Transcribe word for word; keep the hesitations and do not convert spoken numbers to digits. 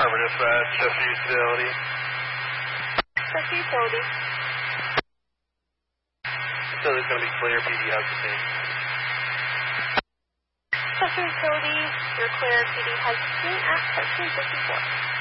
Affirmative, uh, Chester Utility. Chester Utility. Utility's going to be clear, P D has the same. Chester Utility, you're clear, P D has seen at thirteen fifty-four.